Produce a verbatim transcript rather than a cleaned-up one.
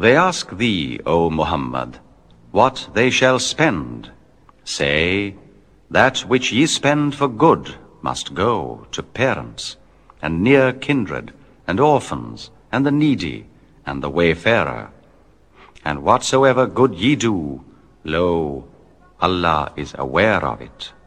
They ask thee, O Muhammad, what they shall spend. Say, that which ye spend for good must go to parents, and near kindred, and orphans, and the needy, and the wayfarer. And whatsoever good ye do, lo, Allah is aware of it.